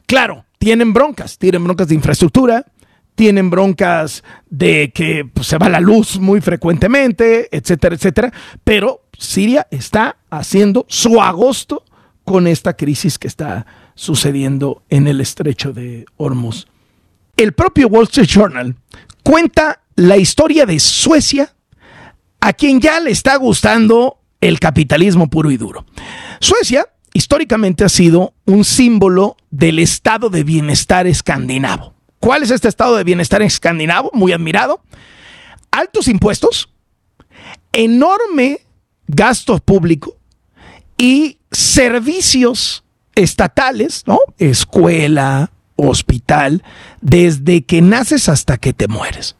Claro, tienen broncas de infraestructura, tienen broncas de que pues, se va la luz muy frecuentemente, etcétera, etcétera, pero Siria está haciendo su agosto con esta crisis que está sucediendo en el estrecho de Hormuz. El propio Wall Street Journal cuenta la historia de Suecia, a quien ya le está gustando el capitalismo puro y duro. Suecia históricamente ha sido un símbolo del estado de bienestar escandinavo. ¿Cuál es este estado de bienestar escandinavo? Muy admirado. Altos impuestos, enorme gasto público y servicios estatales, ¿no? Escuela, hospital, desde que naces hasta que te mueres.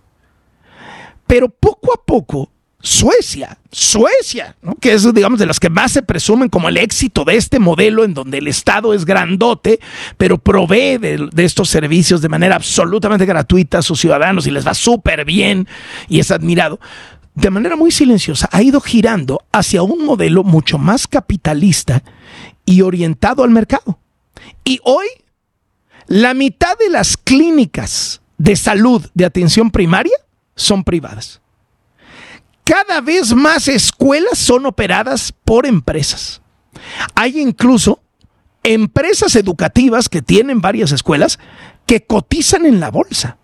Pero poco a poco, Suecia, ¿no? Que es, digamos, de los que más se presumen como el éxito de este modelo en donde el Estado es grandote, pero provee de estos servicios de manera absolutamente gratuita a sus ciudadanos y les va súper bien y es admirado. De manera muy silenciosa ha ido girando hacia un modelo mucho más capitalista y orientado al mercado. Y hoy, la mitad de las clínicas de salud de atención primaria son privadas. Cada vez más escuelas son operadas por empresas. Hay incluso empresas educativas que tienen varias escuelas que cotizan en la bolsa.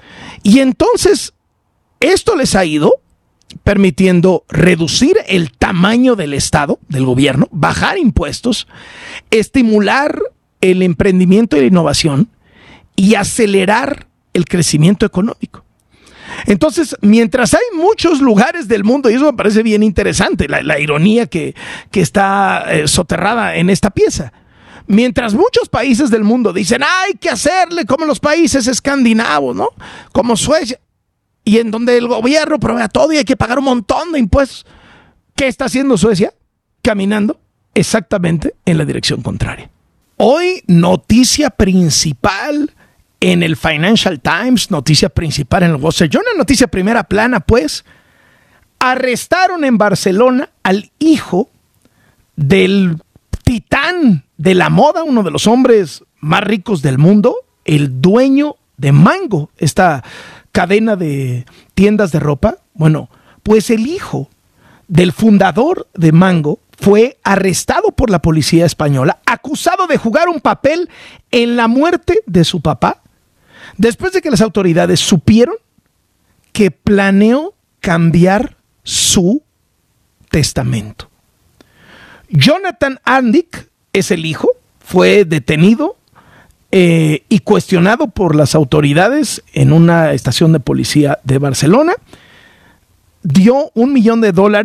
Y entonces, esto les ha ido permitiendo reducir el tamaño del Estado, del gobierno, bajar impuestos, estimular el emprendimiento y la innovación y acelerar el crecimiento económico. Entonces, mientras hay muchos lugares del mundo, y eso me parece bien interesante, la ironía que está soterrada en esta pieza, mientras muchos países del mundo dicen, hay que hacerle como los países escandinavos, ¿no? Como Suecia, y en donde el gobierno provee todo y hay que pagar un montón de impuestos. ¿Qué está haciendo Suecia? Caminando exactamente en la dirección contraria. Hoy, noticia principal en el Financial Times, noticia principal en el Wall Street Journal, noticia primera plana, pues, arrestaron en Barcelona al hijo del titán de la moda, uno de los hombres más ricos del mundo, el dueño de Mango, esta cadena de tiendas de ropa. Bueno, pues el hijo del fundador de Mango fue arrestado por la policía española, acusado de jugar un papel en la muerte de su papá, después de que las autoridades supieron que planeó cambiar su testamento. Jonathan Andic es el hijo, fue detenido y cuestionado por las autoridades en una estación de policía de Barcelona. Dio $1 millón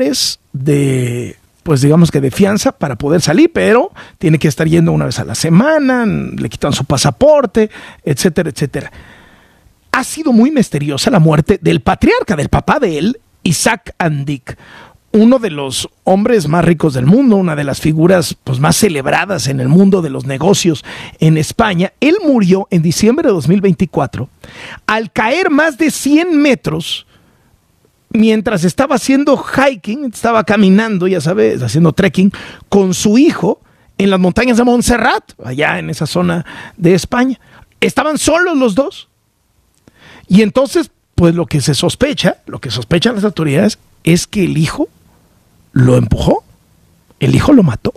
de, pues digamos que de fianza para poder salir, pero tiene que estar yendo una vez a la semana, le quitan su pasaporte, etcétera, etcétera. Ha sido muy misteriosa la muerte del patriarca, del papá de él, Isaac Andic, uno de los hombres más ricos del mundo, una de las figuras pues, más celebradas en el mundo de los negocios en España. Él murió en diciembre de 2024 al caer más de 100 metros mientras estaba haciendo hiking, estaba caminando, ya sabes, haciendo trekking con su hijo en las montañas de Montserrat, allá en esa zona de España. Estaban solos los dos. Y entonces, pues lo que sospechan las autoridades es que el hijo lo empujó, el hijo lo mató.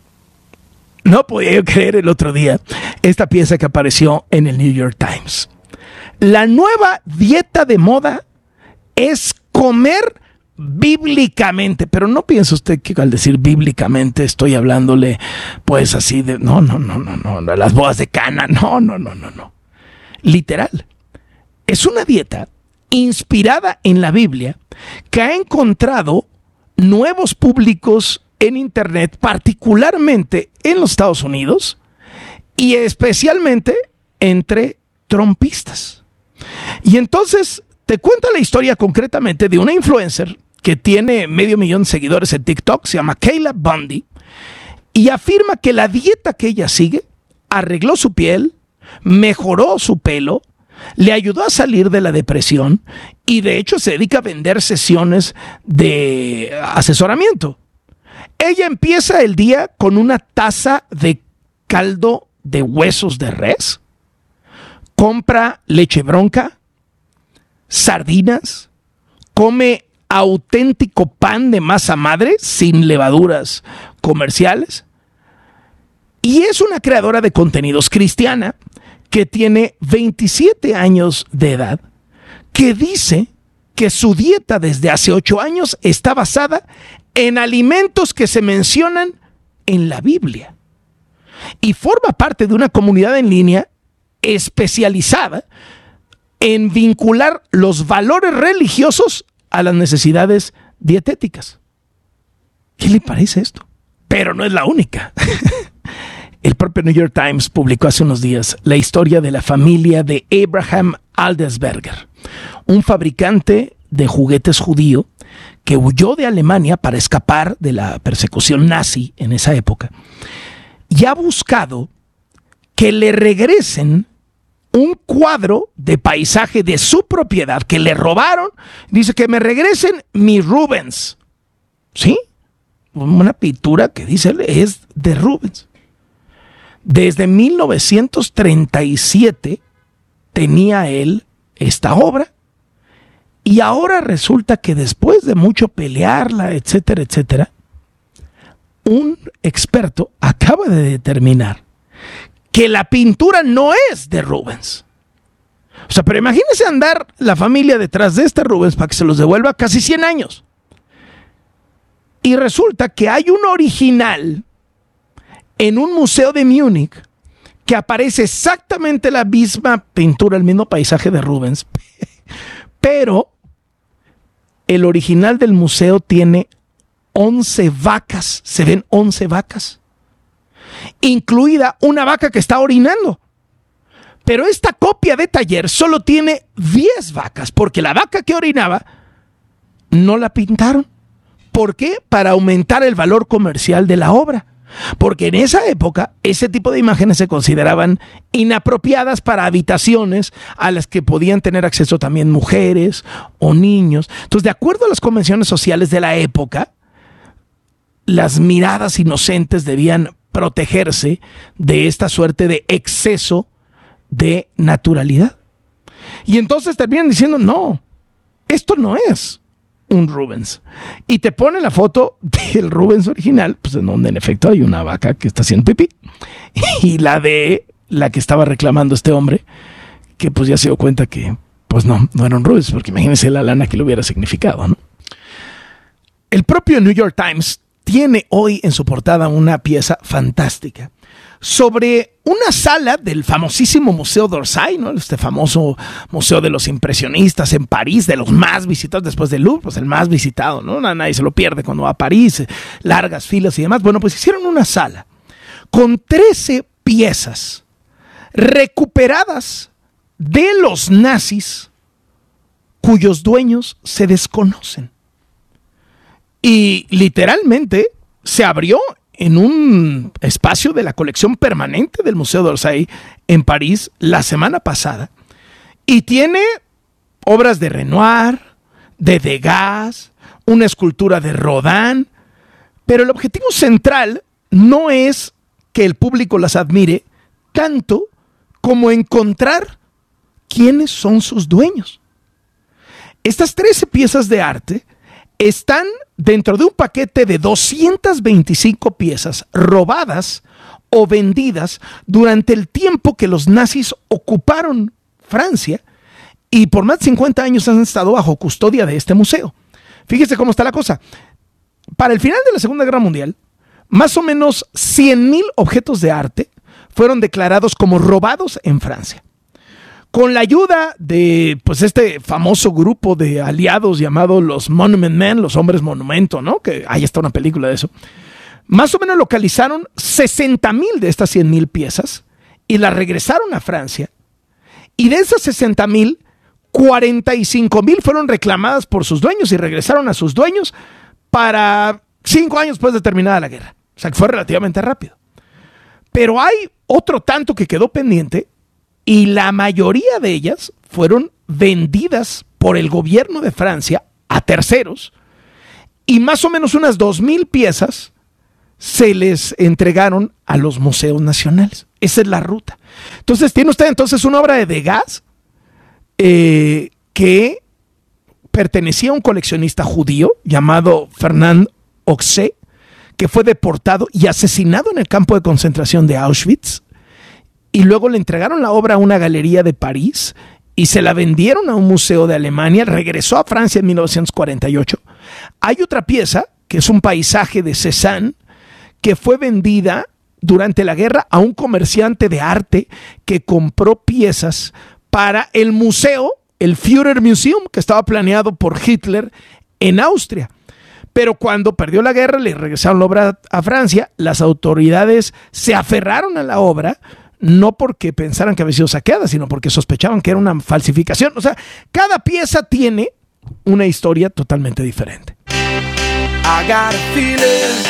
No podía yo creer el otro día esta pieza que apareció en el New York Times. La nueva dieta de moda es comer bíblicamente, pero no piense usted que al decir bíblicamente estoy hablándole pues así de no, las bodas de Cana, no. Literal. Es una dieta inspirada en la Biblia que ha encontrado nuevos públicos en internet, particularmente en los Estados Unidos y especialmente entre trumpistas. Y entonces te cuenta la historia concretamente de una influencer que tiene 500,000 de seguidores en TikTok, se llama Kayla Bundy, y afirma que la dieta que ella sigue arregló su piel, mejoró su pelo, le ayudó a salir de la depresión y de hecho se dedica a vender sesiones de asesoramiento. Ella empieza el día con una taza de caldo de huesos de res, compra leche bronca, sardinas, come auténtico pan de masa madre sin levaduras comerciales, y es una creadora de contenidos cristiana que tiene 27 años de edad, que dice que su dieta desde hace 8 años está basada en alimentos que se mencionan en la Biblia, y forma parte de una comunidad en línea especializada en vincular los valores religiosos a las necesidades dietéticas. ¿Qué le parece esto? Pero no es la única. El propio New York Times publicó hace unos días la historia de la familia de Abraham Aldesberger, un fabricante de juguetes judío que huyó de Alemania para escapar de la persecución nazi en esa época, y ha buscado que le regresen un cuadro de paisaje de su propiedad que le robaron. Dice que me regresen mi Rubens. ¿Sí? Una pintura que dice él es de Rubens. Desde 1937 tenía él esta obra, y ahora resulta que después de mucho pelearla, etcétera, etcétera, un experto acaba de determinar que la pintura no es de Rubens. O sea, pero imagínense andar la familia detrás de este Rubens para que se los devuelva casi 100 años. Y resulta que hay un original en un museo de Múnich que aparece exactamente la misma pintura, el mismo paisaje de Rubens, pero el original del museo tiene 11 vacas, se ven 11 vacas, incluida una vaca que está orinando. Pero esta copia de taller solo tiene 10 vacas, porque la vaca que orinaba no la pintaron. ¿Por qué? Para aumentar el valor comercial de la obra. Porque en esa época ese tipo de imágenes se consideraban inapropiadas para habitaciones a las que podían tener acceso también mujeres o niños. Entonces, de acuerdo a las convenciones sociales de la época, las miradas inocentes debían protegerse de esta suerte de exceso de naturalidad. Y entonces terminan diciendo, no, esto no es un Rubens. Y te pone la foto del Rubens original, pues en donde en efecto hay una vaca que está haciendo pipí, y la de la que estaba reclamando este hombre, que pues ya se dio cuenta que pues no era un Rubens, porque imagínense la lana que le hubiera significado, ¿no? El propio New York Times tiene hoy en su portada una pieza fantástica sobre una sala del famosísimo Museo d'Orsay, ¿no? Este famoso museo de los impresionistas en París, de los más visitados después del Louvre, pues el más visitado, ¿no? Nadie se lo pierde cuando va a París, largas filas y demás. Bueno, pues hicieron una sala con 13 piezas recuperadas de los nazis cuyos dueños se desconocen. Y literalmente se abrió en un espacio de la colección permanente del Museo d'Orsay en París la semana pasada, y tiene obras de Renoir, de Degas, una escultura de Rodin, pero el objetivo central no es que el público las admire tanto como encontrar quiénes son sus dueños. Estas 13 piezas de arte están dentro de un paquete de 225 piezas robadas o vendidas durante el tiempo que los nazis ocuparon Francia, y por más de 50 años han estado bajo custodia de este museo. Fíjese cómo está la cosa. Para el final de la Segunda Guerra Mundial, más o menos 100,000 objetos de arte fueron declarados como robados en Francia. Con la ayuda de pues este famoso grupo de aliados llamado los Monument Men, los hombres monumento, ¿no? Que ahí está una película de eso. Más o menos localizaron 60,000 de estas 100,000 piezas y las regresaron a Francia. Y de esas 60,000, 45,000 fueron reclamadas por sus dueños y regresaron a sus dueños para 5 años después de terminada la guerra. O sea que fue relativamente rápido. Pero hay otro tanto que quedó pendiente, y la mayoría de ellas fueron vendidas por el gobierno de Francia a terceros, y más o menos unas 2,000 piezas se les entregaron a los museos nacionales. Esa es la ruta. Entonces, tiene usted una obra de Degas que pertenecía a un coleccionista judío llamado Fernand Oxé, que fue deportado y asesinado en el campo de concentración de Auschwitz, y luego le entregaron la obra a una galería de París y se la vendieron a un museo de Alemania. Regresó a Francia en 1948. Hay otra pieza, que es un paisaje de Cézanne, que fue vendida durante la guerra a un comerciante de arte que compró piezas para el museo, el Führermuseum, que estaba planeado por Hitler en Austria. Pero cuando perdió la guerra, le regresaron la obra a Francia. Las autoridades se aferraron a la obra, no porque pensaran que había sido saqueada, sino porque sospechaban que era una falsificación. O sea, cada pieza tiene una historia totalmente diferente. I got a feeling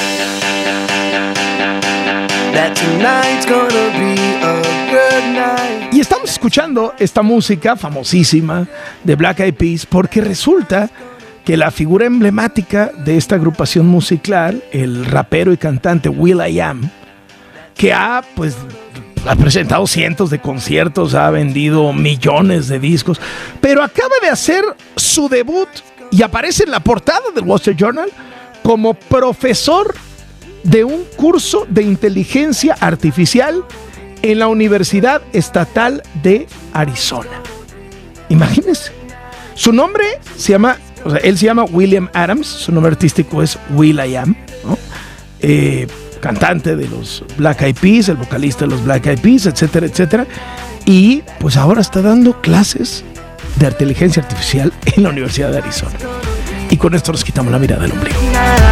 that tonight's gonna be a good night. Y estamos escuchando esta música famosísima de Black Eyed Peas porque resulta que la figura emblemática de esta agrupación musical, el rapero y cantante will.i.am, que ha presentado cientos de conciertos, ha vendido millones de discos, pero acaba de hacer su debut y aparece en la portada del Wall Street Journal como profesor de un curso de inteligencia artificial en la Universidad Estatal de Arizona. Imagínense. Su nombre él se llama William Adams, su nombre artístico es will.i.am, ¿no? Cantante de los Black Eyed Peas, el vocalista de los Black Eyed Peas, etcétera, etcétera. Y pues ahora está dando clases de inteligencia artificial en la Universidad de Arizona. Y con esto nos quitamos la mirada del ombligo.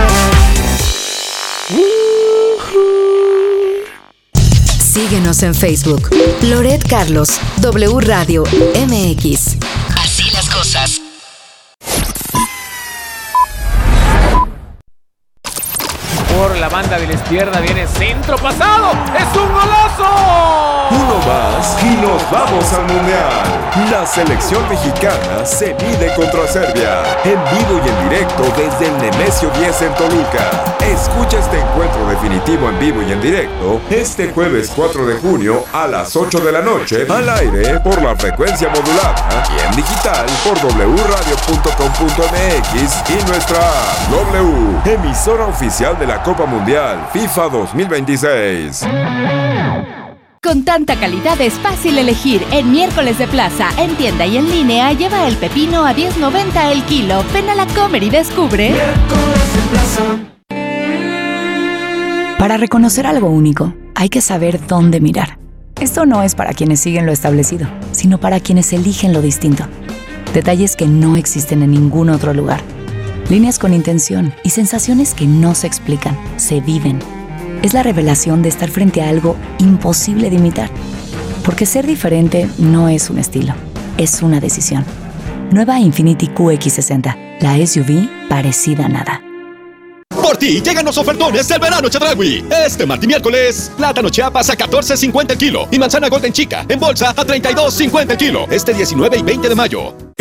Síguenos en Facebook. Loret Carlos, W Radio MX. Así las cosas. Por la banda de la izquierda viene centro pasado. ¡Es un golazo! Uno más y nos vamos al Mundial. La selección mexicana se mide contra Serbia. En vivo y en directo desde el Nemesio 10 en Toluca. Escucha este encuentro definitivo en vivo y en directo este jueves 4 de junio a las 8 de la noche al aire por la frecuencia modulada y en digital por wradio.com.mx y nuestra W, emisora oficial de la Copa Mundial FIFA 2026. Con tanta calidad es fácil elegir. En Miércoles de Plaza, en tienda y en línea, lleva el pepino a $10.90 el kilo. Ven a la Comer y descubre. Miércoles de Plaza. Para reconocer algo único, hay que saber dónde mirar. Esto no es para quienes siguen lo establecido, sino para quienes eligen lo distinto. Detalles que no existen en ningún otro lugar. Líneas con intención y sensaciones que no se explican, se viven. Es la revelación de estar frente a algo imposible de imitar. Porque ser diferente no es un estilo, es una decisión. Nueva Infiniti QX60, la SUV parecida a nada. Por ti llegan los ofertones del verano Chedraui. Este martes y miércoles, plátano Chiapas a $14.50 el kilo y manzana Golden Chica en bolsa a $32.50 el kilo. Este 19 y 20 de mayo.